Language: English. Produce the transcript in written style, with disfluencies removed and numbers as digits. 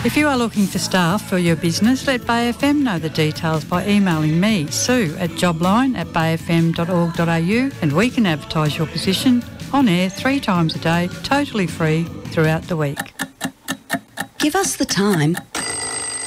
If you are looking for staff for your business, let Bay FM know the details by emailing me, Sue, at jobline@bayfm.org.au, and we can advertise your position on air 3 times a day, totally free throughout the week. Give us the time